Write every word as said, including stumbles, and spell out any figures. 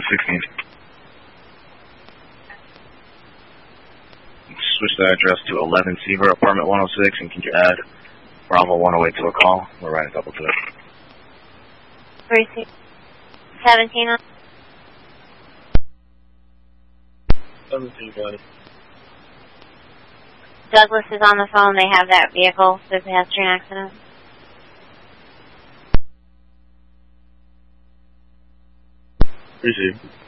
sixteen. Switch the address to eleven Seaver, apartment one oh six, and can you add Bravo one oh eight to a call? We're writing double to it. three seventeen. seventeen, got it. Douglas is on the phone. They have that vehicle, the pedestrian accident. Receive.